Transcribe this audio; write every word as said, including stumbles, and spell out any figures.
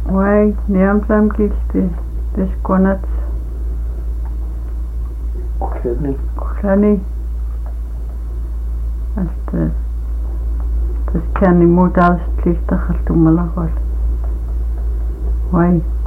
Wai, niam sam kilti deskonat. Kuhlani. Kuhlani. Hasta tas kani muutaus tlista khaltumala wal. Wai.